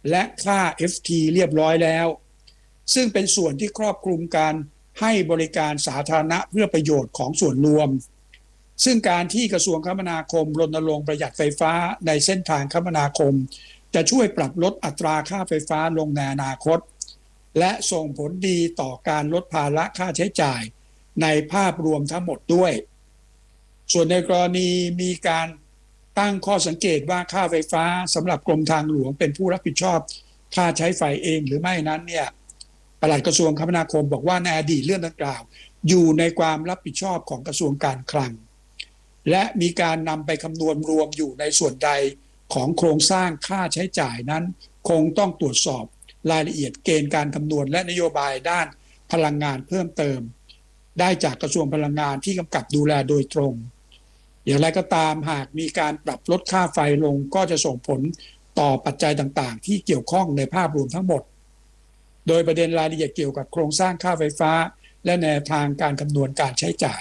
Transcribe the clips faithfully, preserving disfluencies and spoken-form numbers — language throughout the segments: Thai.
และค่า เอฟ ที เรียบร้อยแล้วซึ่งเป็นส่วนที่ครอบคลุมการให้บริการสาธารณะเพื่อประโยชน์ของส่วนรวมซึ่งการที่กระทรวงคมนาคมรณรงค์ประหยัดไฟฟ้าในเส้นทางคมนาคมจะช่วยปรับลดอัตราค่าไฟฟ้าลงในอนาคตและส่งผลดีต่อการลดภาระค่าใช้จ่ายในภาพรวมทั้งหมดด้วยส่วนในกรณีมีการตั้งข้อสังเกตว่าค่าไฟฟ้าสำหรับกรมทางหลวงเป็นผู้รับผิดชอบค่าใช้ไฟเองหรือไม่นั้นเนี่ยปลัดกระทรวงคมนาคมบอกว่าในอดีตเรื่องดังกล่าวอยู่ในความรับผิดชอบของกระทรวงการคลังและมีการนำไปคำนวณรวมอยู่ในส่วนใดของโครงสร้างค่าใช้จ่ายนั้นคงต้องตรวจสอบรายละเอียดเกณฑ์การคำนวณและนโยบายด้านพลังงานเพิ่มเติมได้จากกระทรวงพลังงานที่กำกับดูแลโดยตรงอย่างไรก็ตามหากมีการปรับลดค่าไฟลงก็จะส่งผลต่อปัจจัยต่างๆที่เกี่ยวข้องในภาพรวมทั้งหมดโดยประเด็นรายละเอียดเกี่ยวกับโครงสร้างค่าไฟฟ้าและแนวทางการคำนวณการใช้จ่าย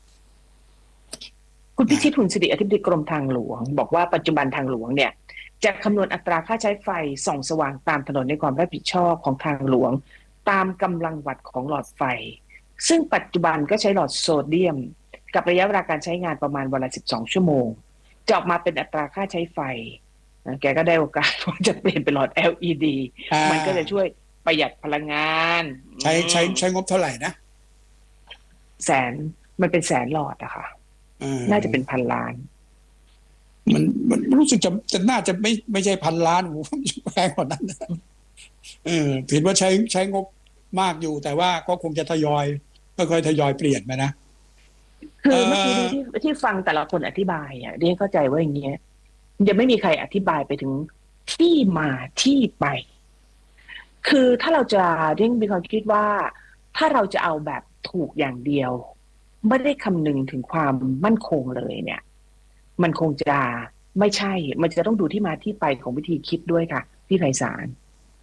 คุณพิชิต หุ่นสิริอธิบดีกรมทางหลวงบอกว่าปัจจุบันทางหลวงเนี่ยจะคำนวณอัตราค่าใช้ไฟส่องสว่างตามถนนในความรับผิดชอบของทางหลวงตามกำลังวัตต์ของหลอดไฟซึ่งปัจจุบันก็ใช้หลอดโซเดียมกับระยะเวลาการใช้งานประมาณวันละสิบสองชั่วโมงจะออกมาเป็นอัตราค่าใช้ไฟแกก็ได้โอกาสว่าจะเปลี่ยนเป็นหลอด แอล อี ดี มันก็จะช่วยประหยัดพลังงานใช้ใช้ใช้งบเท่าไหร่นะแสนมันเป็นแสนหลอดอะค่ะน่าจะเป็นพันล้านมันมันรู้สึกจะจะน่าจะไม่ไม่ใช่พันล้านโอ้โหแพงกว่านั้นเออถือว่าใช้ใช้งบมากอยู่แต่ว่าก็คงจะทยอยค่อยๆทยอยเปลี่ยนไปนะคือเมื่อกี้ที่ที่ฟังแต่ละคนอธิบายอ่ะเรียนเข้าใจว่าอย่างเงี้ยยังไม่มีใครอธิบายไปถึงที่มาที่ไปคือถ้าเราจะเรียนมีความคิดว่าถ้าเราจะเอาแบบถูกอย่างเดียวไม่ได้คำนึงถึงความมั่นคงเลยเนี่ยมันคงจะไม่ใช่มันจะต้องดูที่มาที่ไปของวิธีคิดด้วยค่ะพี่ไพศาล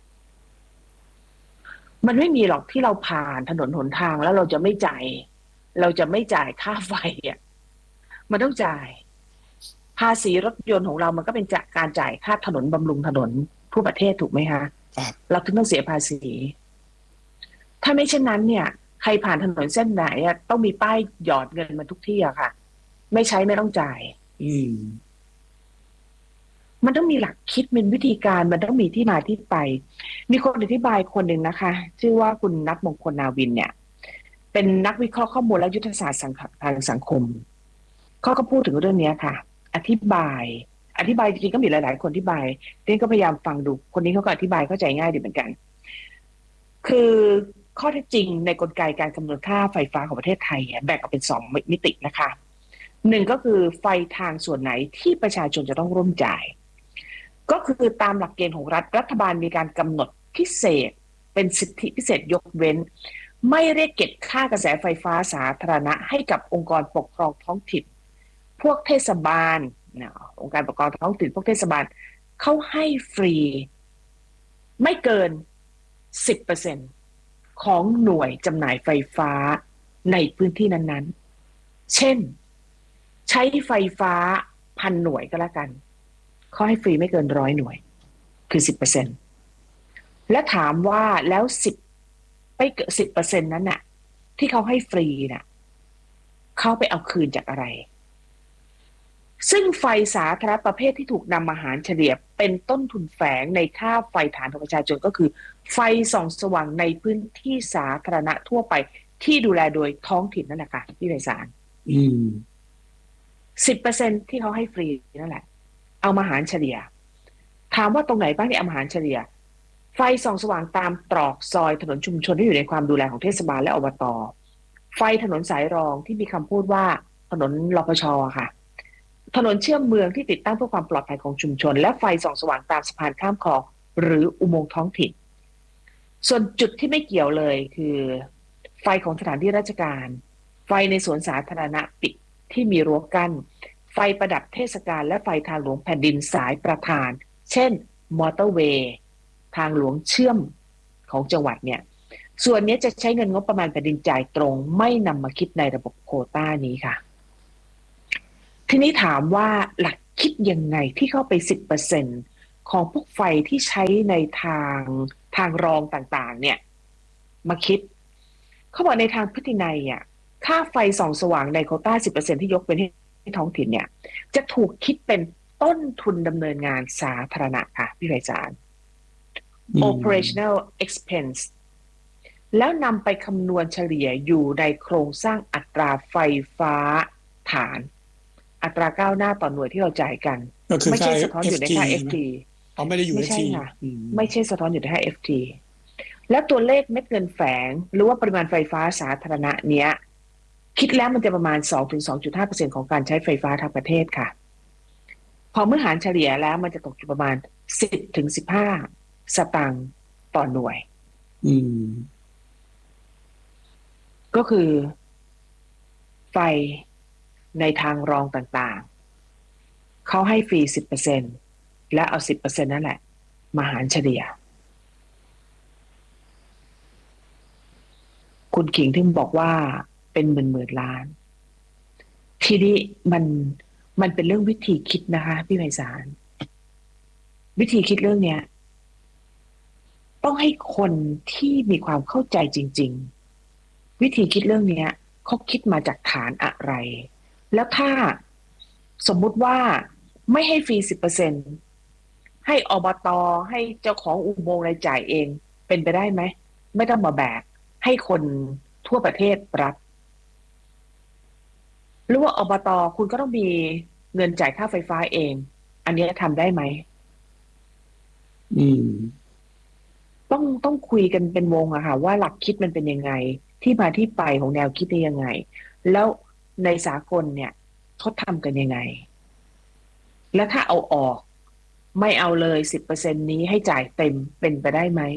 มันไม่มีหรอกที่เราผ่านถนนหนทางแล้วเราจะไม่จ่ายเราจะไม่จ่ายค่าไฟอ่ะมันต้องจ่ายภาษีรถยนต์ของเรามันก็เป็นจากการจ่ายค่าถนนบำรุงถนนทั่วประเทศถูกไหมคะเราถึงต้องเสียภาษีถ้าไม่เช่นนั้นเนี่ยใครผ่านถนนเส้นไหนอ่ะต้องมีป้ายหยอดเงินมาทุกที่อะค่ะไม่ใช้ไม่ต้องจ่ายอืมมันต้องมีหลักคิดมีวิธีการมันต้องมีที่มาที่ไปมีคนอธิบายคนหนึ่งนะคะชื่อว่าคุณณัฐมงคลนาวินเนี่ยเป็นนักวิเคราะห์ข้อมูลและยุทธศาสตร์ทางสังคมเขาก็พูดถึงเรื่องนี้ค่ะอธิบายอธิบายจริงๆก็มีหลายๆคนอธิบายเรนก็พยายามฟังดูคนนี้เขาก็อธิบายเข้าใจง่ายดีเหมือนกันคือข้อเท็จจริงในกลไกการคำนวณค่าไฟฟ้าของประเทศไทยแบ่งออกเป็นสองมิตินะคะหนึ่งก็คือไฟทางส่วนไหนที่ประชาชนจะต้องร่วมจ่ายก็คือตามหลักเกณฑ์ของรัฐรัฐบาลมีการกำหนดพิเศษเป็นสิทธิพิเศษยกเว้นไม่เรียกเก็บค่ากระแสไฟฟ้าสาธารณะให้กับองค์กรปกครองท้องถิ่นพวกเทศบาลนะองค์การปกครองท้องถิ่นพวกเทศบาลเขาให้ฟรีไม่เกิน สิบเปอร์เซ็นต์ ของหน่วยจำหน่ายไฟฟ้าในพื้นที่นั้นๆเช่นใช้ไฟฟ้าพันหน่วยก็แล้วกันเขาให้ฟรีไม่เกินร้อยหน่วยคือ สิบเปอร์เซ็นต์ และถามว่าแล้วสิบไปเกิน สิบเปอร์เซ็นต์ นั้นน่ะที่เขาให้ฟรีน่ะเขาไปเอาคืนจากอะไรซึ่งไฟสาธารณะประเภทที่ถูกนำมาหารเฉลี่ยเป็นต้นทุนแฝงในค่าไฟฐานของประชาชนก็คือไฟส่องสว่างในพื้นที่สาธารณะทั่วไปที่ดูแลโดยท้องถิ่นนั่นแหละค่ะพี่ไพศาลอืมสิบเปอร์เซ็นต์ ที่เขาให้ฟรีนั่นแหละเอามาหารเฉลี่ยถามว่าตรงไหนบ้างที่เอามาหารเฉลี่ยไฟส่องสว่างตามตรอกซอยถนนชุมชนที่อยู่ในความดูแลของเทศบาลและอบต.ไฟถนนสายรองที่มีคำพูดว่าถนนรพช.ค่ะถนนเชื่อมเมืองที่ติดตั้งเพื่อความปลอดภัยของชุมชนและไฟส่องสว่างตามสะพานข้ามคลองหรืออุโมงค์ท้องถิ่นส่วนจุดที่ไม่เกี่ยวเลยคือไฟของสถานที่ราชการไฟในสวนสาธารณะปิดที่มีรั้วกั้นไฟประดับเทศกาลและไฟทางหลวงแผ่นดินสายประธานเช่นมอเตอร์เวย์ทางหลวงเชื่อมของจังหวัดเนี่ยส่วนนี้จะใช้เงินงบประมาณแผ่นดินจ่ายตรงไม่นำมาคิดในระบบโควต้านี้ค่ะทีนี้ถามว่าหลักคิดยังไงที่เข้าไป สิบเปอร์เซ็นต์ของพวกไฟที่ใช้ในทางทางรองต่างๆเนี่ยมาคิดเขาบอกในทางพฤตินัยอ่ะค่าไฟส่องสว่างในโควต้า สิบเปอร์เซ็นต์ ที่ยกเป็นให้ท้องถิ่นเนี่ยจะถูกคิดเป็นต้นทุนดำเนินงานสาธารณะค่ะพี่ไพศาล operational expense แล้วนำไปคำนวณเฉลี่ยอยู่ในโครงสร้างอัตราไฟฟ้าฐานอัตราก้าวหน้าต่อหน่วยที่เราจ่ายกันไม่ใช่สะท้อนอยู่ในค่า เอฟ ทีเขาไม่ได้อยู่ไม่ใช่เอฟ ทีค่ะไม่ใช่สะท้อนอยู่ในค่า เอฟ ที แล้วตัวเลขเม็ดเงินแฝงหรือว่าปริมาณไฟฟ้าสาธารณะเนี้ยคิดแล้วมันจะประมาณ สองถึงสองจุดห้าเปอร์เซ็นต์ ของการใช้ไฟฟ้าทั้งประเทศค่ะพอเมื่อหารเฉลี่ยแล้วมันจะตกอยู่ประมาณ สิบถึงสิบห้า สตางค์ต่อหน่วยอืมก็คือไฟในทางรองต่างๆเขาให้ฟรี สิบเปอร์เซ็นต์ และเอา สิบเปอร์เซ็นต์ นั่นแหละมาหารเฉลี่ยคุณขิงถึงบอกว่าเป็นหมื่นๆล้านทีนี้มันมันเป็นเรื่องวิธีคิดนะคะพี่ไพศาลวิธีคิดเรื่องเนี้ยต้องให้คนที่มีความเข้าใจจริงๆวิธีคิดเรื่องเนี้ยเขาคิดมาจากฐานอะไรแล้วถ้าสมมุติว่าไม่ให้ฟรี สิบเปอร์เซ็นต์ ให้อบต.ให้เจ้าของอุโมงค์รายจ่ายเองเป็นไปได้ไหมไม่ต้องมาแบกให้คนทั่วประเทศรับหรือว่าอบต.คุณก็ต้องมีเงินจ่ายค่าไฟฟ้าเองอันนี้ทำได้ไหมอืมต้องต้องคุยกันเป็นวงอะค่ะว่าหลักคิดมันเป็นยังไงที่มาที่ไปของแนวคิดได้ยังไงแล้วในสากลเนี่ยเขาทำกันยังไงแล้วถ้าเอาออกไม่เอาเลย สิบเปอร์เซ็นต์ นี้ให้จ่ายเต็มเป็นไปได้ไหม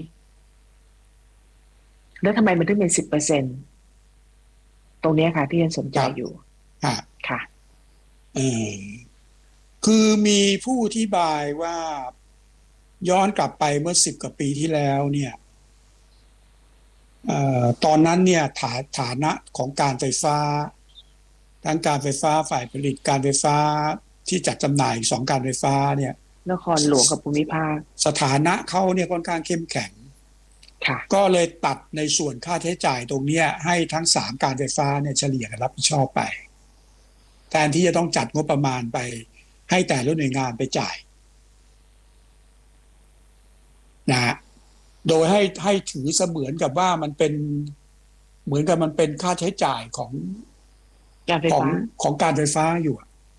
แล้วทำไมมันถึงเป็น สิบเปอร์เซ็นต์ ตรงนี้ค่ะที่ยังสนใจอยู่ค่ะค่ะเออคือมีผู้อธิบายว่าย้อนกลับไปเมื่อสิบกว่าปีที่แล้วเนี่ยเอ่อตอนนั้นเนี่ยฐาฐานะของการไฟฟ้าทั้งการไฟฟ้าฝ่ายผลิตการไฟฟ้าที่จัดจำหน่ายสองการไฟฟ้าเนี่ยนครหลวงกับภูมิภาคสถานะเขาเนี่ยค่อนข้างเข้มแข็งก็เลยตัดในส่วนค่าใช้จ่ายตรงนี้ให้ทั้งสามการไฟฟ้าเนี่ยเฉลี่ยกันรับผิดชอบไปแทนที่จะต้องจัดงบประมาณไปให้แต่ละหน่วยงานไปจ่ายนะโดยให้ให้ถือเสมือนกับว่ามันเป็นเหมือนกับมันเป็นค่าใช้จ่ายของของของการไฟฟ้าอยู่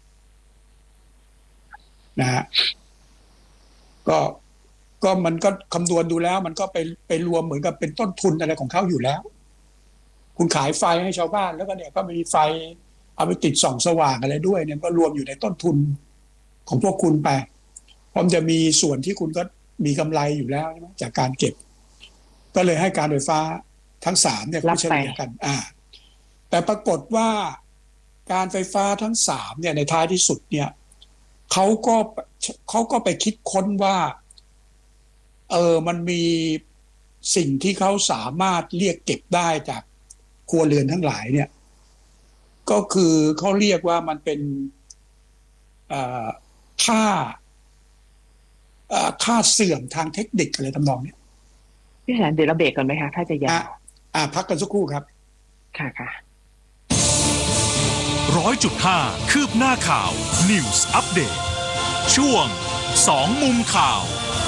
นะฮะก็ก็มันก็คำนวณดูแล้วมันก็ไปไปรวมเหมือนกับเป็นต้นทุนอะไรของเขาอยู่แล้วคุณขายไฟให้ชาวบ้านแล้วก็เนี่ยก็มีไฟเอาไปติดส่องสว่างอะไรด้วยเนี่ยก็รวมอยู่ในต้นทุนของพวกคุณไปพร้อมจะมีส่วนที่คุณก็มีกำไรอยู่แล้วใช่ไหมจากการเก็บก็เลยให้การไฟฟ้าทั้งสามเนี่ยเขาเฉลี่ยกันอ่าแต่ปรากฏว่าการไฟฟ้าทั้งสามเนี่ยในท้ายที่สุดเนี่ยเขาก็เขาก็ไปคิดค้นว่าเออมันมีสิ่งที่เขาสามารถเรียกเก็บได้จากครัวเรือนทั้งหลายเนี่ยก็คือเขาเรียกว่ามันเป็นค่าค่าเสื่อมทางเทคนิคอะไรทำนองนี้พี่หานเดี๋ยวเราเบรกก่อนไหมคะถ้าจะยาวอ่าพักกันสักครู่ครับค่ะค่ะร้อยจุดห้าคืบหน้าข่าว News Update ช่วงสองมุมข่าว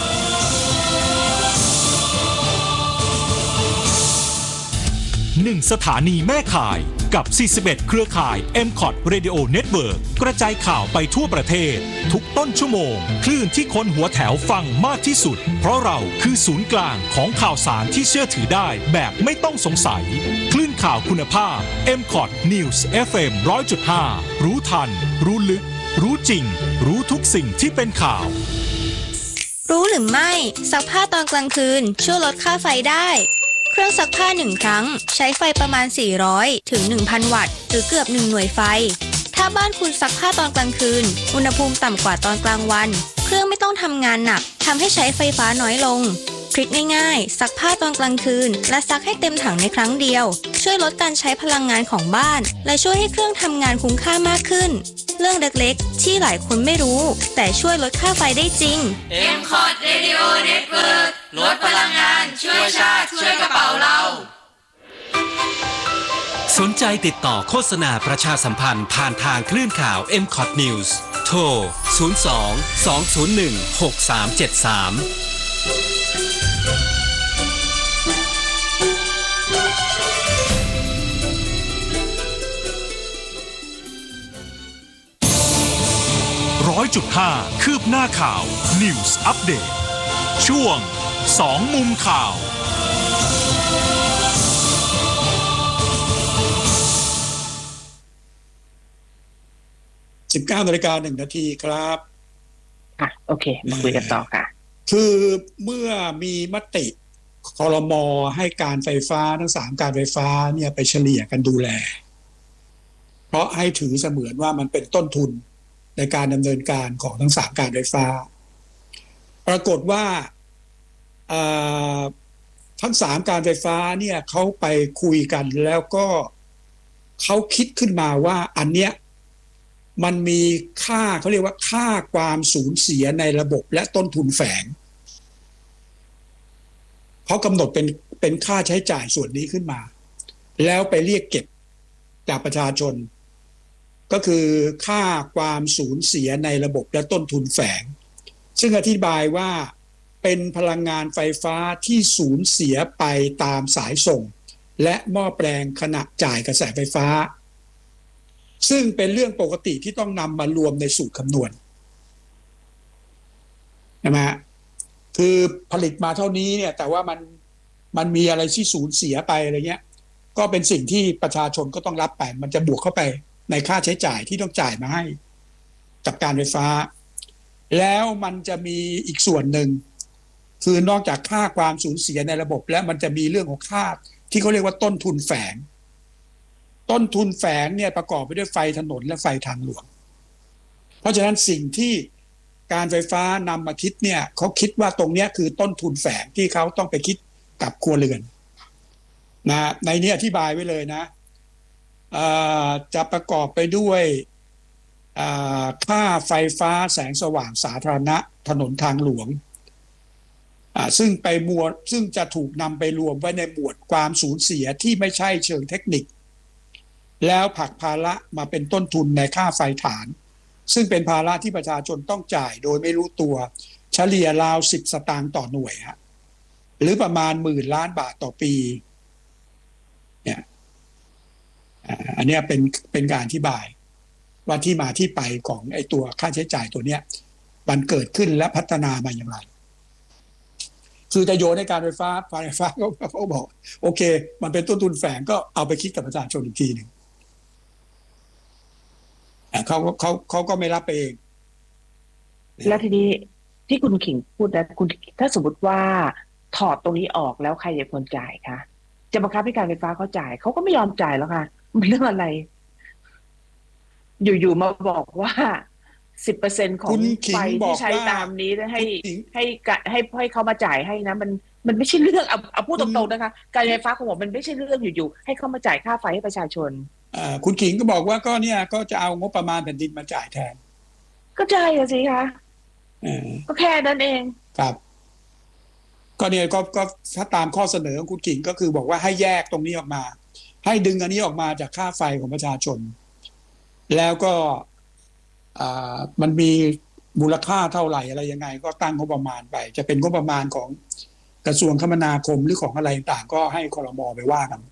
หนึ่งสถานีแม่ข่ายกับสี่สิบเอ็ดเครือข่าย เอ็ม คอท Radio Network กระจายข่าวไปทั่วประเทศทุกต้นชั่วโมงคลื่นที่คนหัวแถวฟังมากที่สุดเพราะเราคือศูนย์กลางของข่าวสารที่เชื่อถือได้แบบไม่ต้องสงสัยคลื่นข่าวคุณภาพ เอ็ม คอท News เอฟ เอ็ม หนึ่งร้อยจุดห้า รู้ทันรู้ลึกรู้จริงรู้ทุกสิ่งที่เป็นข่าวรู้หรือไม่ซักผ้าตอนกลางคืนช่วยลดค่าไฟได้เครื่องซักผ้าหนึ่งครั้งใช้ไฟประมาณสี่ร้อยถึง หนึ่งพัน วัตต์หรือเกือบหนึ่งหน่วยไฟถ้าบ้านคุณซักผ้าตอนกลางคืนอุณหภูมิต่ำกว่าตอนกลางวันเครื่องไม่ต้องทำงานหนักทำให้ใช้ไฟฟ้าน้อยลงทริคง่ายๆซักผ้าตอนกลางคืนและซักให้เต็มถังในครั้งเดียวช่วยลดการใช้พลังงานของบ้านและช่วยให้เครื่องทำงานคุ้มค่ามากขึ้นเรื่องเล็กๆที่หลายคนไม่รู้แต่ช่วยลดค่าไฟได้จริงเอ็ม คอร์ด Radio Network ลดพลังงานช่วยชาติช่วยกระเป๋าเราสนใจติดต่อโฆษณาประชาสัมพันธ์ผ่านทางคลื่นข่าว เอ็ม คอร์ด News โทร ศูนย์ สอง สอง ศูนย์ หนึ่ง หก สาม เจ็ด สามร้อยจุดห้าคืบหน้าข่าว News Update ช่วงสองมุมข่าวสิบเก้านาฬิกาหนึ่งนาทีครับอ่ะโอเคมาคุยกันต่อค่ะคือเมื่อมีมติครม.ให้การไฟฟ้าทั้งสามการไฟฟ้าเนี่ยไปเฉลี่ยกันดูแลเพราะให้ถือเสมือนว่ามันเป็นต้นทุนในการดำเนินการของทั้งสามการไฟฟ้าปรากฏว่าทั้งสามการไฟฟ้าเนี่ยเขาไปคุยกันแล้วก็เขาคิดขึ้นมาว่าอันเนี้ยมันมีค่าเขาเรียกว่าค่าความสูญเสียในระบบและต้นทุนแฝงเขากำหนดเป็นเป็นค่าใช้จ่ายส่วนนี้ขึ้นมาแล้วไปเรียกเก็บจากประชาชนก็คือค่าความสูญเสียในระบบและต้นทุนแฝงซึ่งอธิบายว่าเป็นพลังงานไฟฟ้าที่สูญเสียไปตามสายส่งและหม้อแปลงขณะจ่ายกระแสไฟฟ้าซึ่งเป็นเรื่องปกติที่ต้องนำมารวมในสูตรคำนวณนะฮะคือผลิตมาเท่านี้เนี่ยแต่ว่ามันมันมีอะไรที่สูญเสียไปอะไรเงี้ยก็เป็นสิ่งที่ประชาชนก็ต้องรับไปมันจะบวกเข้าไปในค่าใช้จ่ายที่ต้องจ่ายมาให้กับการไฟฟ้าแล้วมันจะมีอีกส่วนหนึ่งคือนอกจากค่าความสูญเสียในระบบแล้วมันจะมีเรื่องของค่าที่เขาเรียกว่าต้นทุนแฝงต้นทุนแฝงเนี่ยประกอบไปด้วยไฟถนนและไฟทางหลวงเพราะฉะนั้นสิ่งที่การไฟฟ้านำมาคิดเนี่ยเขาคิดว่าตรงนี้คือต้นทุนแฝงที่เขาต้องไปคิดกับครัวเรือนนะในนี้อธิบายไว้เลยนะจะประกอบไปด้วยค่าไฟฟ้าแสงสว่างสาธารณะถนนทางหลวงซึ่งไปหมวดซึ่งจะถูกนำไปรวมไว้ในหมวดความสูญเสียที่ไม่ใช่เชิงเทคนิคแล้วผลักภาระมาเป็นต้นทุนในค่าไฟฐานซึ่งเป็นภาระที่ประชาชนต้องจ่ายโดยไม่รู้ตัวเฉลี่ยราวสิบสตางค์ต่อหน่วยฮะหรือประมาณหมื่นล้านบาทต่อปีเนี่ยอันนี้เป็นเป็นการอธิบายว่าที่มาที่ไปของไอ้ตัวค่าใช้จ่ายตัวเนี้ยมันเกิดขึ้นและพัฒนามาอย่างไรคือจะโยนให้การไฟฟ้าการไฟฟ้าเขาเขาบอกโอเคมันเป็นต้นทุนแฝงก็เอาไปคิดกับประชาชนอีกทีหนึ่งเขาเขาเขาก็ไม่รับไปเองแล้วทีนี้ที่คุณขิงพูดนะคุณถ้าสมมติว่าถอดตรงนี้ออกแล้วใครจะคนจ่ายคะจะบังคับให้การไฟฟ้าเขาจ่ายเขาก็ไม่ยอมจ่ายแล้วค่ะมันเรื่องอะไรอยู่ๆมาบอกว่าสิบเปอร์เซ็นต์ของไฟที่ใช้ตามนี้ให้ให้ให้ให้เขามาจ่ายให้นะมันมันไม่ใช่เรื่องเอาเอาพูดตรงๆนะคะการไฟฟ้าของผมมันไม่ใช่เรื่องอยู่ๆให้เขามาจ่ายค่าไฟให้ประชาชนคุณขิงก็บอกว่าก็เนี่ยก็จะเอางบประมาณแผ่นดินมาจ่ายแทนก็ใช่สิคะก็แค่นั้นเองครับก็เนี่ยก็ก็ถ้าตามข้อเสนอของคุณขิงก็คือบอกว่าให้แยกตรงนี้ออกมาให้ดึงอันนี้ออกมาจากค่าไฟของประชาชนแล้วก็มันมีมูลค่าเท่าไหร่อะไรยังไงก็ตั้งงบประมาณไปจะเป็นงบประมาณของกระทรวงคมนาคมหรือของอะไรต่างก็ให้ครม.ไปว่ากัน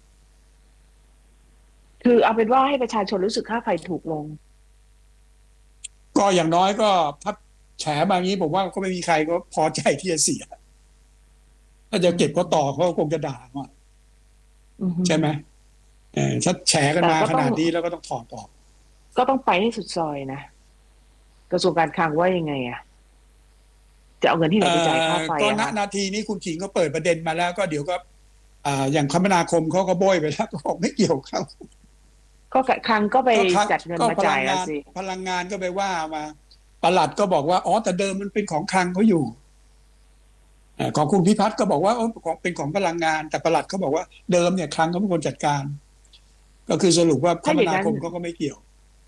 คือเอาเป็นว่าให้ประชาชนรู้สึกค่าไฟถูกลงก็อย่างน้อยก็ถ้าแฉมาอย่างนี้ผมว่าก็ไม่มีใครก็พอใจที่จะเสียถ้าจะเก็บก็ต่อเขาคงจะด่าว่าใช่ไหมเออถ้าแฉกันมาขนาดนี้แล้วก็ต้องถอดออกก็ต้องไปให้สุดซอยนะกระทรวงการคลังว่ายังไงอ่ะจะเอาเงินที่ไหนไปจ่ายค่าไฟก็ณนาทีนี้คุณขิงก็เปิดประเด็นมาแล้วก็เดี๋ยวก็อย่างคมนาคมเขาก็โบยไปแล้วก็บอกไม่เกี่ยวเขาก็คลังก็ไปจัดเงินมาจ่ายสิพลังงานก็ไปว่ามาปลัดก็บอกว่าอ๋อแต่เดิมมันเป็นของคลังเขาอยู่ของคุณพิพัฒน์ก็บอกว่าของเป็นของพลังงานแต่ปลัดเขาบอกว่าเดิมเนี่ยคลังเขาเป็นคนจัดการก็คือสรุปว่าคมนาคมเขาก็ไม่เกี่ยว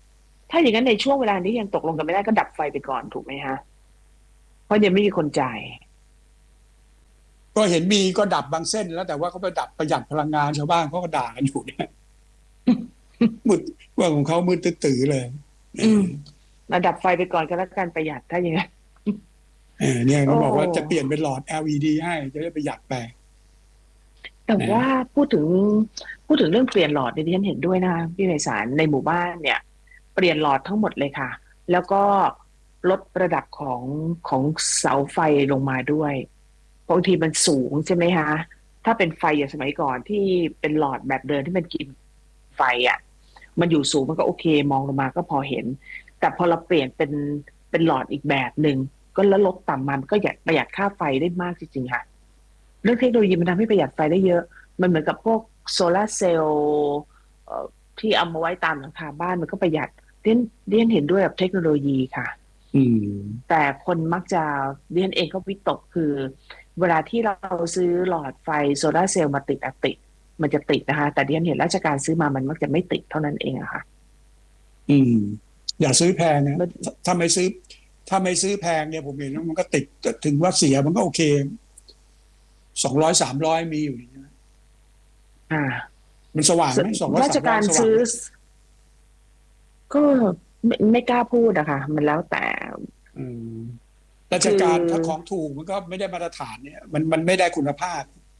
ถ้าอย่างนั้นในช่วงเวลานี้ยังตกลงกันไม่ได้ก็ดับไฟไปก่อนถูกไหมฮะเพราะยังไม่มีคนจ่ายก็เห็นมีก็ดับบางเส้นแล้วแต่ว่าเขาไปดับประหยัดพลังงานชาวบ้านเขาก็ด่ากันอยู่เนี่ยมืดว่าของเขามืดตื้อๆเลยอืมมาดับไฟไปก่อนก็แล้วกันประหยัดถ้าอย่างนั้นเออเนี่ยเขาบอกว่าจะเปลี่ยนเป็นหลอด แอล อี ดี ให้จะได้ประหยัดไปแต่ว่าพูดถึงพูดถึงเรื่องเปลี่ยนหลอดเนี่ยดิฉันเห็นด้วยนะพี่ไพศาลในหมู่บ้านเนี่ยเปลี่ยนหลอดทั้งหมดเลยค่ะแล้วก็ลดระดับของของเสาไฟลงมาด้วยบางทีมันสูงใช่ไหมคะถ้าเป็นไฟอย่างสมัยก่อนที่เป็นหลอดแบบเดิมที่มันกินไฟอ่ะมันอยู่สูงมันก็โอเคมองลงมาก็พอเห็นแต่พอเราเปลี่ยนเป็นเป็นหลอดอีกแบบหนึ่งก็แล้วลดต่ำมันก็อยากประหยัดค่าไฟได้มากจริงๆค่ะเรื่องเทคโนโลยีมันทำให้ประหยัดไฟได้เยอะมันเหมือนกับพวกโซลาร์เซลล์ที่เอามาไว้ตามหลังคาบ้านมันก็ประหยัดเรียนเรียนเห็นด้วยกับเทคโนโลยีค่ะอืมแต่คนมักจะเรียนเองก็วิตกคือเวลาที่เราซื้อหลอดไฟโซลาร์เซลล์มาติดอะติดมันจะติดนะคะแต่เรียนเห็นราชการซื้อมามันมักจะไม่ติดเท่านั้นเองอะค่ะอืมอย่าซื้อแพงนะถ้าไม่ซื้อถ้าไม่ซื้อแพงเนี่ยผมเห็นว่ามันก็ติดถึงว่าเสียมันก็โอเคสองร้อยสามร้อยมีอยู่นี่อ่ามันสว่างไหมสองร้อยสามร้อยราชการซื้อก็ไม่ไม่กล้าพูดอะค่ะมันแล้วแต่อืมราชการถ้าของถูกมันก็ไม่ได้มาตรฐานเนี่ยมันมันไม่ได้คุณภาพ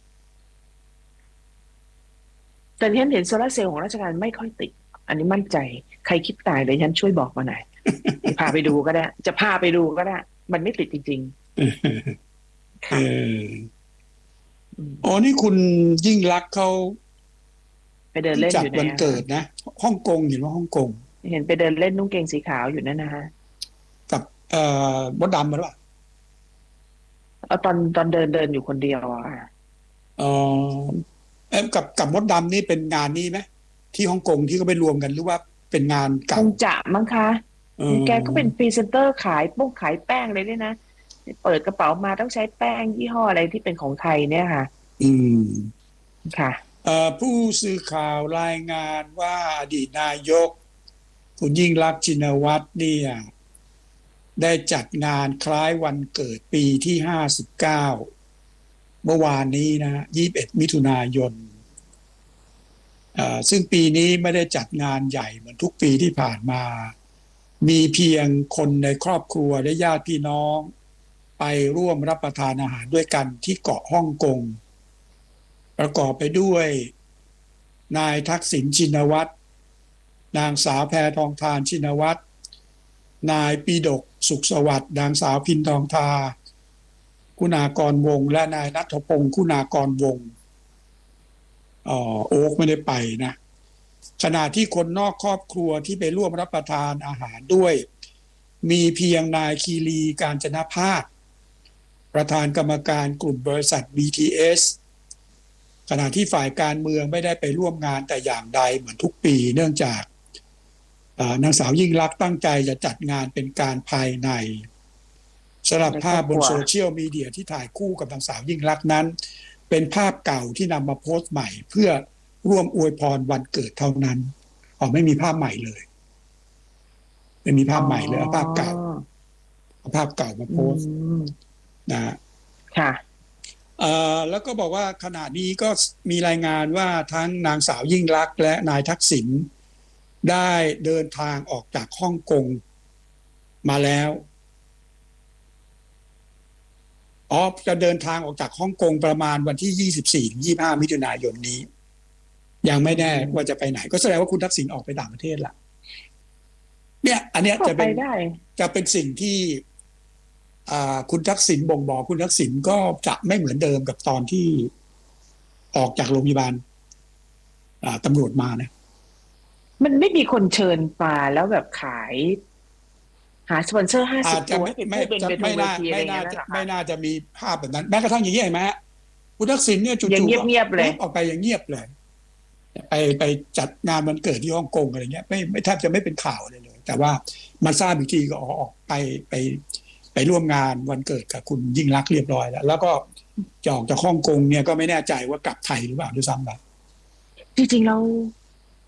แต่ที่ฉันเห็นโซลาร์เซลล์ของราชการไม่ค่อยติดอันนี้มั่นใจใครคิดตายเลยฉันช่วยบอกมาหน่อยพาไปดูก็ได้จะพาไปดูก็ได้มันไม่ติดจริงๆค่ะอ๋อนี่คุณยิ่งรักเขาไปเดินเล่นอยู่ในวันเกิดนะฮ่องกงเห็นว่าฮ่องกงเห็นไปเดินเล่นนุ่งเกงสีขาวอยู่นั่นนะฮะกับเอ่อมดดำมาหรือเปล่าเอาตอนตอนเดินเดินอยู่คนเดียวอ่ะอ๋อเอ๊ะกับกับมดดำนี่เป็นงานนี้ไหมที่ฮ่องกงที่เขาไปรวมกันหรือว่าเป็นงานเก่าคงจะมั้งคะแกก็เป็นพรีเซนเตอร์ขายปุ้งขายแป้งเลยด้วยนะเปิดกระเป๋ามาต้องใช้แป้งยี่ห้ออะไรที่เป็นของไทยเนี่ยค่ะอืมค่ะเอ่อผู้สื่อข่าวรายงานว่าอดีตนายกคุณยิ่งรักษณ์ชินวัตรเนี่ยได้จัดงานคล้ายวันเกิดปีที่ห้าสิบเก้าเมื่อวานนี้นะยี่สิบเอ็ดมิถุนายนเอ่อซึ่งปีนี้ไม่ได้จัดงานใหญ่เหมือนทุกปีที่ผ่านมามีเพียงคนในครอบครัวและญาติพี่น้องไปร่วมรับประทานอาหารด้วยกันที่เกาะฮ่องกงประกอบไปด้วยนายทักษิณชินวัตรนางสาวแพทองธารชินวัตรนายปิฎกสุขสวัสดิ์นางสาวพินทองทาคุณากรวงศ์และนายณัฐพงศ์คุณากรวงศ์อ๋อโอ๊กไม่ได้ไปนะขณะที่คนนอกครอบครัวที่ไปร่วมรับประทานอาหารด้วยมีเพียงนายคีรีกาญจนภาคประธานกรรมการกลุ่มบริษัท บี ที เอส ขณะที่ฝ่ายการเมืองไม่ได้ไปร่วมงานแต่อย่างใดเหมือนทุกปีเนื่องจากนางสาวยิ่งลักษณ์ตั้งใจจะจัดงานเป็นการภายในสำหรับภาพบนโซเชียลมีเดียที่ถ่ายคู่กับนางสาวยิ่งลักษณ์นั้นเป็นภาพเก่าที่นำมาโพสต์ใหม่เพื่อร่วมอวยพรวันเกิดเท่านั้นอ๋อไม่มีภาพใหม่เลยไม่มีภาพใหม่เลยเอาภาพเก่าเอาภาพเก่ามาโพสต์นะค่ะเอ่อแล้วก็บอกว่าขณะนี้ก็มีรายงานว่าทั้งนางสาวยิ่งลักษณ์และนายทักษิณได้เดินทางออกจากฮ่องกงมาแล้วอ๋อจะเดินทางออกจากฮ่องกงประมาณวันที่ยี่สิบสี่ถึงยี่สิบห้ามิถุนายนนี้ยังไม่แน่ว่าจะไปไหนก็แสดงว่าคุณทักษิณออกไปต่างประเทศละเนี่ยอันเนี้ยจะเป็นจะเป็นสิ่งที่คุณทักษิณบ่งบอกคุณทักษิณก็จะไม่เหมือนเดิมกับตอนที่ออกจากโรงพยาบาลตำรวจมานะมันไม่มีคนเชิญมาแล้วแบบขายหาสปอนเซอร์ห้าสิบตัวให้เป็นผู้เป็นเป็นเวทีอะไรอย่างเงี้ยนะคะไม่น่าจะมีภาพแบบนั้นแม้กระทั่งอย่างนี้เห็นไหมฮะคุณทักษิณเนี่ยจู่ๆเงียบๆเลยออกไปอย่างเงียบเลยไปไปจัดงานวันเกิดที่ฮ่องกงอะไรเงี้ยไม่ไม่แทบจะไม่เป็นข่าวเลยเลยแต่ว่ามาทราบอีกทีก็ออกไปไปไปร่วมงานวันเกิดกับคุณยิ่งลักษณ์เรียบร้อยแล้วแล้วก็จะออกจากฮ่องกงเนี่ยก็ไม่แน่ใจว่ากลับไทยหรือเปล่าด้วยซ้ำไปจริงๆแล้ว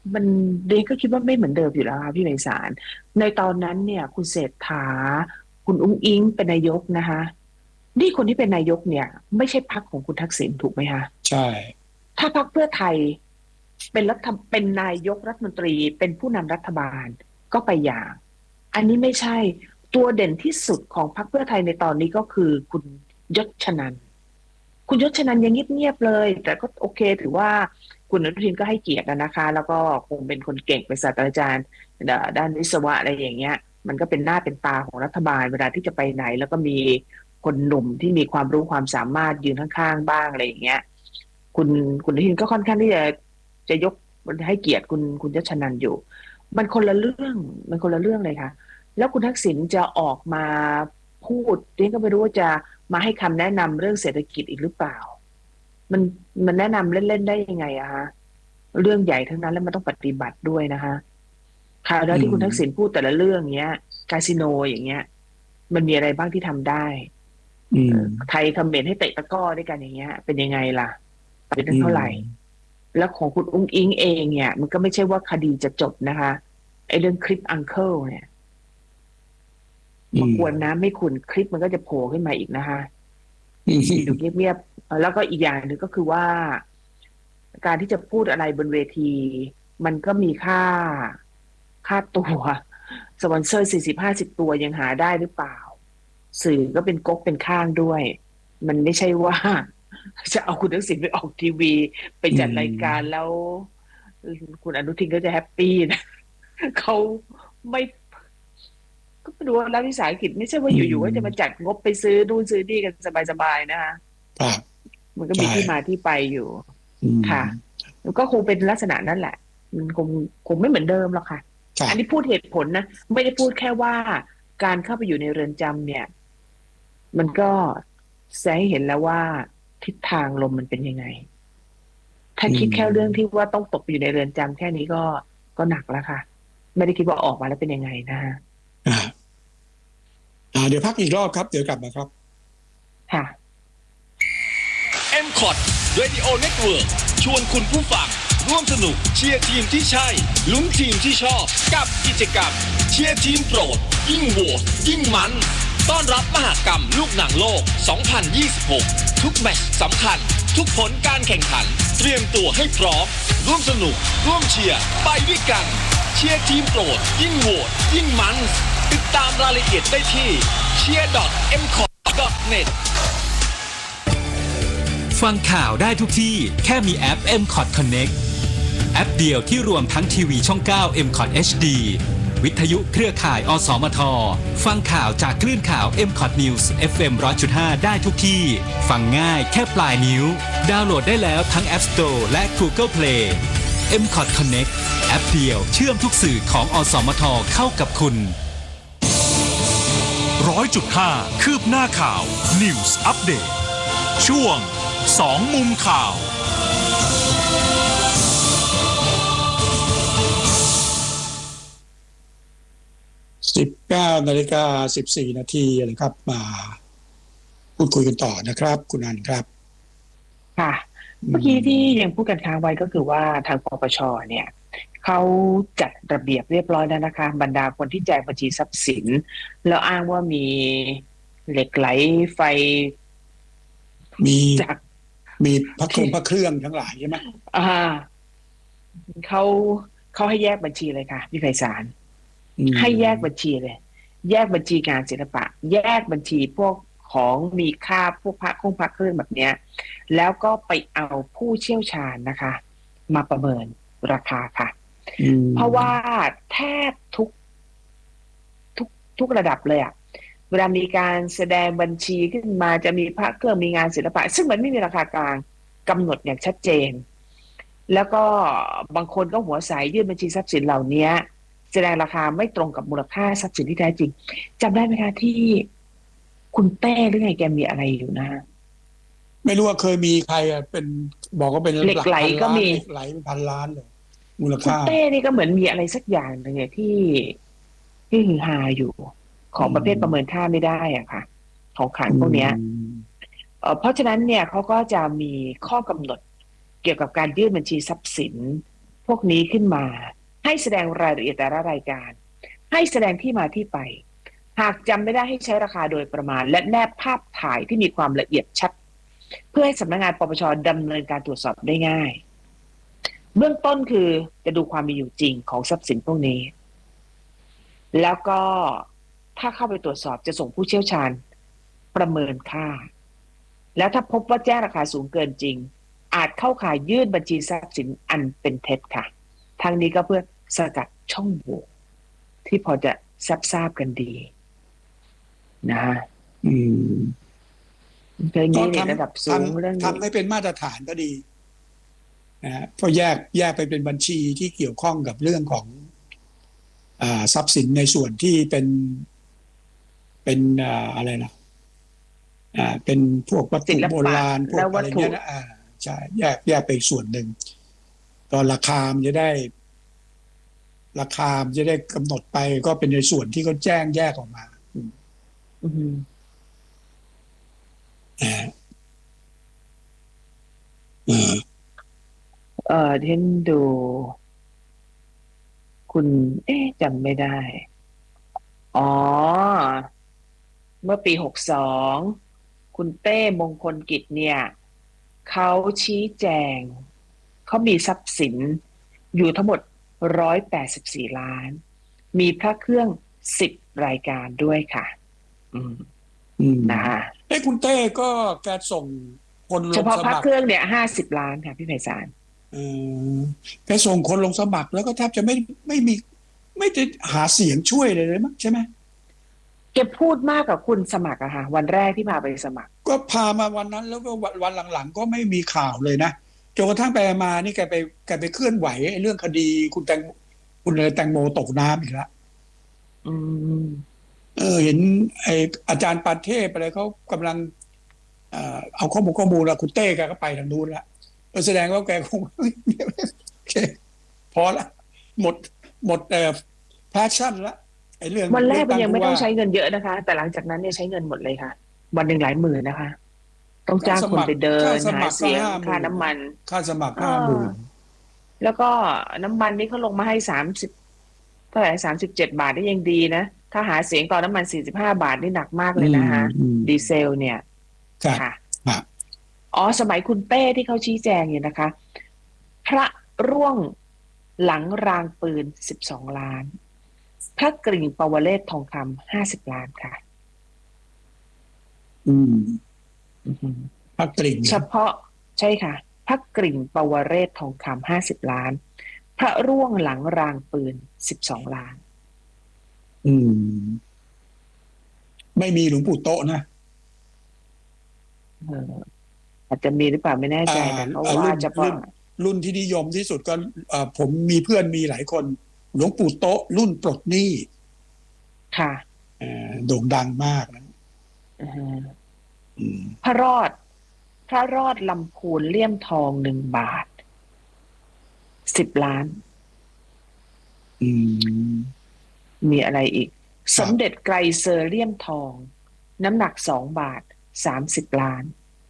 มันเด็กก็คิดว่าไม่เหมือนเดิมอยู่แล้วค่ะพี่ไพศาลในตอนนั้นเนี่ยคุณเศรษฐาคุณอุ้งอิงเป็นนายกนะคะนี่คนที่เป็นนายกเนี่ยไม่ใช่พรรคของคุณทักษิณถูกไหมคะใช่ถ้าพรรคเพื่อไทยเป็นรัฐเป็นนายกรัฐมนตรีเป็นผู้นำรัฐบาลก็ไปอย่างอันนี้ไม่ใช่ตัวเด่นที่สุดของพรรคเพื่อไทยในตอนนี้ก็คือคุณยศชนันท์คุณยศชนันท์ยังเงียบๆเลยแต่ก็โอเคถือว่าคุณอนุทินก็ให้เกียรตินะคะแล้วก็คงเป็นคนเก่งเป็นศาสตราจารย์ด้านวิศวะอะไรอย่างเงี้ยมันก็เป็นหน้าเป็นตาของรัฐบาลเวลาที่จะไปไหนแล้วก็มีคนหนุ่มที่มีความรู้ความสามารถยืนข้างๆบ้างอะไรอย่างเงี้ยคุณคุณอนุทินก็ค่อนข้างที่จะจะยกให้เกียรติคุณคุณยศชนันท์อยู่มันคนละเรื่องมันคนละเรื่องเลยค่ะแล้วคุณทักษิณจะออกมาพูดเรื่องก็ไม่รู้ว่าจะมาให้คำแนะนำเรื่องเศรษฐกิจอีกหรือเปล่ามันมันแนะนำเล่นๆได้ยังไงอะฮะเรื่องใหญ่ทั้งนั้นแล้วมันต้องปฏิบัติด้วยนะคะคราวแล้วที่คุณทักษิณพูดแต่ละเรื่องเงี้ยคาสิโนอย่างเงี้ยมันมีอะไรบ้างที่ทำได้ไทยคอมเมนต์ให้เตะตะก้อด้วยกันอย่างเงี้ยเป็นยังไงล่ะเป็นเท่าไหร่แล้วของคุณอุ้งอิงเองเนี่ยมันก็ไม่ใช่ว่าคดีจะจบนะคะไอ้เรื่องคลิปอังเคิลเนี่ยมากวนน้ำไม่ขุ่นคลิปมันก็จะโผล่ขึ้นมาอีกนะคะอยู่เงียบๆแล้วก็อีกอย่างหนึ่งก็คือว่าการที่จะพูดอะไรบนเวทีมันก็มีค่าค่าตัวสปอนเซอร์สี่สิบห้าสิบตัวยังหาได้หรือเปล่าสื่อก็เป็นก๊กเป็นข้างด้วยมันไม่ใช่ว่าจะเอาคุณทักษิณไปออกทีวีไปจัดรายการแล้วคุณอนุทินก็จะแฮปปี้นะเขาไม่ก็ไม่รู้ว่ารัฐวิสาหกิจไม่ใช่ว่าอยู่ๆก็จะมาจัดงบไปซื้อนู่นซื้อนี่กันสบายๆนะคะมันก็มีที่มาที่ไปอยู่ค่ะแล้วก็คงเป็นลักษณะนั้นแหละมันคงคงไม่เหมือนเดิมหรอกค่ะอันนี้พูดเหตุผลนะไม่ได้พูดแค่ว่าการเข้าไปอยู่ในเรือนจำเนี่ยมันก็แสดงให้เห็นแล้วว่าทิศทางลมมันเป็นยังไงถ้าคิดแค่เรื่องที่ว่าต้องตกอยู่ในเรือนจำแค่นี้ก็ก็หนักแล้วค่ะไม่ได้คิดว่าออกมาแล้วเป็นยังไงนะอ่าอ่าเดี๋ยวพักอีกรอบครับเดี๋ยวกลับมาครับค่ะเอ็ม คอ ที Radio Network ชวนคุณผู้ฟังร่วมสนุกเชียร์ทีมที่ใช่ลุ้นทีมที่ชอบกับกิจกรรมเชียร์ทีมโปรดยิ่งโหวตยิ่งมันต้อนรับมหกรรมลูกหนังโลกสองพันยี่สิบหกทุกแมตช์สำคัญทุกผลการแข่งขันเตรียมตัวให้พร้อมร่วมสนุกร่วมเชียร์ไปด้วยกันเชียร์ทีมโปรดยิ่งโหวตยิ่งมันติดตามรายละเอียดได้ที่ เชียร์ ดอท เอ็ม คอ ที ดอท เน็ตฟังข่าวได้ทุกที่แค่มีแอป เอ็ม คอ ที Connect แอปเดียวที่รวมทั้งทีวีช่อง เก้า เอ็ม คอ ที เอช ดี วิทยุเครือข่าย อสมท ฟังข่าวจากคลื่นข่าว เอ็ม คอ ที News เอฟ เอ็ม หนึ่งร้อยจุดห้า ได้ทุกที่ฟังง่ายแค่ปลายนิ้วดาวน์โหลดได้แล้วทั้ง App Store และ Google Play เอ็ม คอ ที Connect แอปเดียวเชื่อมทุกสื่อของอสมทเข้ากับคุณร้อยจุดห้าคืบหน้าข่าว News Update ช่วงสองมุมข่าวสิบเก้านาฬิกาสิบสี่นาทีนะครับมาพูดคุยกันต่อนะครับคุณอันครับค่ะเมื่อกี้ที่ยังพูดกันค้างไว้ก็คือว่าทางปปชเนี่ยเขาจัดระเบียบเรียบร้อยแล้วนะคะบรรดาคนที่แจกบัญชีทรัพย์สินแล้วอ้างว่ามีเหล็กไหลไฟมีจากมีพระเครื่องพระเครื่องทั้งหลายใช่ไหมอ่าเขาเขาให้แยกบัญชีเลยค่ะพี่ไพศาลให้แยกบัญชีเลยแยกบัญชีงานศิลปะแยกบัญชีพวกของมีค่าพวกพระเครื่องพระเครื่องแบบเนี้ยแล้วก็ไปเอาผู้เชี่ยวชาญนะคะมาประเมินราคาค่ะเพราะว่าแทบทุกทุกทุกระดับเลยอะเวลามีการแสดงบัญชีขึ้นมาจะมีพระเครื่องมีงานศิลปะซึ่งมันไม่มีราคากลางกำหนดอย่างชัดเจนแล้วก็บางคนก็หัวใสยื่นบัญชีทรัพย์สินเหล่านี้แสดงราคาไม่ตรงกับมูลค่าทรัพย์สินที่แท้จริงจำได้ไหมคะที่คุณเต้หรือไงแกมีอะไรอยู่นะไม่รู้ว่าเคยมีใครเป็นบอกว่าเป็นเหล็กไหลก็มีเหล็กไหลเป็นพันล้านเลยมูลค่าคุณเต้นี่ก็เหมือนมีอะไรสักอย่างนึงที่ที่ฮือฮาอยู่ของประเภทประเมินค่าไม่ได้อ่ะค่ะของขลังพวกเนี้ยเอ่อเพราะฉะนั้นเนี่ยเขาก็จะมีข้อกำหนดเกี่ยวกับการยื่นบัญชีทรัพย์สินพวกนี้ขึ้นมาให้แสดงรายละเอียดแต่ละรายการให้แสดงที่มาที่ไปหากจำไม่ได้ให้ใช้ราคาโดยประมาณและแนบภาพถ่ายที่มีความละเอียดชัดเพื่อให้สำนักงานปปชดำเนินการตรวจสอบได้ง่ายเบื้องต้นคือจะดูความมีอยู่จริงของทรัพย์สินพวกนี้แล้วก็ถ้าเข้าไปตรวจสอบจะส่งผู้เชี่ยวชาญประเมินค่าแล้วถ้าพบว่าแจ้งราคาสูงเกินจริงอาจเข้าข่ายยื่นบัญชีทรัพย์สินอันเป็นเท็จค่ะทั้งนี้ก็เพื่อสกัดช่องโหว่ที่พอจะทราบทราบกันดีนะฮะอืมเรื่องนี้ในระดับสูงเรื่องนี้ทำให้เป็นมาตรฐานก็ดีนะฮะเพราะแยกแยกไปเป็นบัญชีที่เกี่ยวข้องกับเรื่องของอ่าทรัพย์สินในส่วนที่เป็นเป็นอ่าอะไรนะอ่าเป็นพวกวัตถุโบราณพวกอะไรเงี้ยนะอ่าใช่แยกแยกไปอีกส่วนหนึ่งตอนราคามันจะได้ราคามันจะได้กำหนดไปก็เป็นในส่วนที่เขาแจ้งแยกออกมาอืมอ่าเออเออเห็นดูคุณเอ๊ะจำไม่ได้อ๋อเมื่อปีหกสองคุณเต้มงคลกิจเนี่ยเขาชี้แจงเขามีทรัพย์สินอยู่ทั้งหมดหนึ่งร้อยแปดสิบสี่ล้านมีพระเครื่องสิบรายการด้วยค่ะอืมอืมนะฮะไอ้คุณเต้ก็แกส่งคนลงสมัครเฉพาะพระเครื่องเนี่ยห้าสิบล้านค่ะพี่ไพศาลเออแกส่งคนลงสมัครแล้วก็แทบจะไม่ไม่มีไม่ได้หาเสียงช่วยเลยเลยมั้งใช่ไหมแกพูดมากกับคุณสมัครอะค่ะวันแรกที่พาไปสมัครก็พามาวันนั้นแล้วก็วันหลังๆก็ไม่มีข่าวเลยนะจนกระทั่งไปมานี่แกไปแกไปเคลื่อนไหวไอ้เรื่องคดีคุณแตงคุณเลยแตงโมตกน้ำอีกแล้วอืมเออเห็นไอ้อาจารย์ปานเทพอะไรเขากำลังเอ่อเอาข้อมูลข้อมูลแล้วคุณเต้แกก็ไปทางนู้นละแสดงว่าแกคงโอเคพอละหมดหมดเอ่อแพชชั่นละไอ้เรื่องวันแรกมันยังไม่ต้องใช้เงินเยอะนะคะแต่หลังจากนั้นเนี่ยใช้เงินหมดเลยค่ะวันหนึ่งหลายหมื่นนะคะต้องจ้างคนไปเดินหาเสียงค่าน้ำมันค่าสมัครห้าหมื่นแล้วก็น้ำมันนี่เขาลงมาให้สามสิบเท่าไหร่สามสิบเจ็ดบาทนี่ยังดีนะถ้าหาเสียงตอนน้ำมันสี่สิบห้าบาทนี่หนักมากเลยนะคะดีเซลเนี่ยค่ะอ๋อสมัยคุณเต้ที่เขาชี้แจงอยู่นะคะพระร่วงหลังรางปืนสิบสองล้านพระกริ่งปวเรศทองคำห้าสิบล้านค่ะอืมพระกริ่งเฉพาะใช่ค่ะพระกริ่งปวเรศทองคำห้าสิบล้านพระร่วงหลังรางปืนสิบสองล้านอืมไม่มีหลวงปู่โตนะเอออาจจะมีหรือเปล่าไม่แน่ใจแต่เขาว่าเฉพาะรุ่นที่นิยมที่สุดก็ผมมีเพื่อนมีหลายคนหลวงปู่โตรุ่นปลดหนี้ค่ะโด่งดังมากนะพระรอดพระรอดลำพูนเลี่ยมทองหนึ่งบาทสิบล้านมีอะไรอีกสมเด็จไกรเซอร์เลี่ยมทองน้ำหนักสองบาทสามสิบล้าน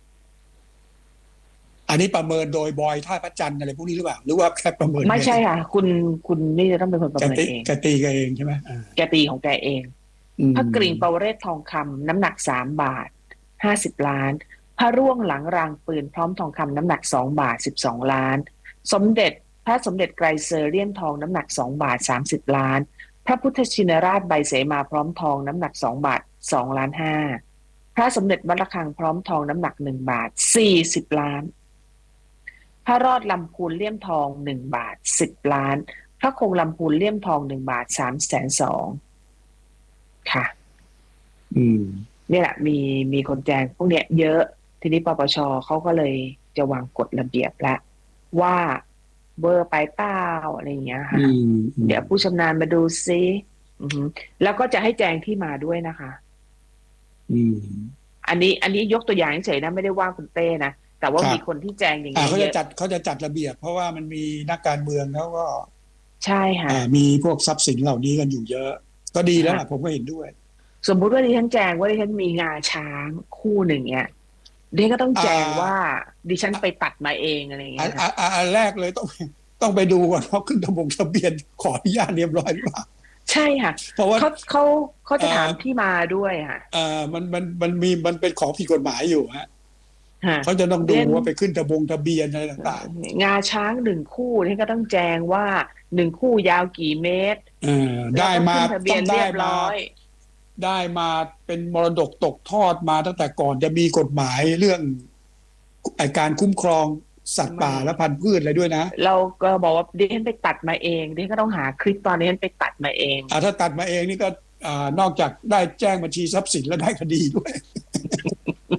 อันนี้ประเมินโดยบอยท่าพระจันทร์อะไรพวกนี้หรือเปล่าหรือว่าแค่ประเมินไม่ใช่ค่ะคุณคุณนี่จะต้องเป็นคนประเมินเองแกตีแกเองใช่ไหมแกตีของแกเองพระกริ่งปวเรศทองคำน้ำหนักสามบาทห้าสิบล้านพระร่วงหลังรางปืนพร้อมทองคำน้ำหนักสองบาทสิบสองล้านสมเด็จพระสมเด็จไกรเซอร์เลี่ยมทองน้ำหนักสองบาทสามสิบล้านพระพุทธชินราชใบเสมาพร้อมทองน้ำหนักสองบาทสองล้านห้าพระสมเด็จวัดระฆังพร้อมทองน้ำหนักหนึ่งบาทสี่สิบล้านพระรอดลำพูนเลี่ยมทองหนึ่งบาทสิบล้านพระคงลำพูนเลี่ยมทองหนึ่งบาทสามแสนสองค่ะอืมนี่แหละมีมีคนแจ้งพวกเนี้ยเยอะทีนี้ปปชเขาก็เลยจะวางกฎระเบียบแล้วว่าเบอร์ไปเป้าอะไรอย่างเงี้ยค่ะเดี๋ยวผู้ชำนาญมาดูซิแล้วก็จะให้แจ้งที่มาด้วยนะคะอืมอันนี้อันนี้ยกตัวอย่างเฉยๆนะไม่ได้ว่าคุณเต้นะแต่ว่ามีคนที่แจ้งอย่างนี้เขาจะจัดเขาจะจัดระเบียบเพราะว่ามันมีนักการเมืองแล้วก็ใช่ค่ะมีพวกทรัพย์สินเหล่านี้กันอยู่เยอะก็ดีแล้วผมก็เห็นด้วยสมมุติว่าดิฉันแจ้งว่าดิฉันมีงาช้างคู่หนึ่งเนี้ยดิฉันก็ต้องแจ้งว่าดิฉันไปตัดมาเองอะไรอย่างเงี้ยอันแรกเลยต้องต้องไปดูก่อนเขาขึ้นทะบงทะเบียนขออนุญาตเรียบร้อยหรือเปล่าใช่ค่ะเพราะว่าเขาเขาเขาจะถามที่มาด้วยค่ะเอ่อมันมันมันมีมันเป็นของผิดกฎหมายอยู่ฮะเขาจะต้องดูว่าไปขึ้นทะบงทะเบียนอะไรต่างๆงาช้างหนึ่งคู่นี่ก็ต้องแจ้งว่าหนึ่งคู่ยาวกี่เมตรได้มาต้องได้มาได้มาเป็นมรดกตกทอดมาตั้งแต่ก่อนจะมีกฎหมายเรื่องการคุ้มครองสัตว์ป่าและพันธุ์พืชอะไรด้วยนะเราก็บอกว่าดิฉันไปตัดมาเองดิฉันก็ต้องหาคลิปตอนนี้ฉันไปตัดมาเองอ่าถ้าตัดมาเองนี่ก็อ่านอกจากได้แจ้งบัญชีทรัพย์สินแล้วได้คดีด้วย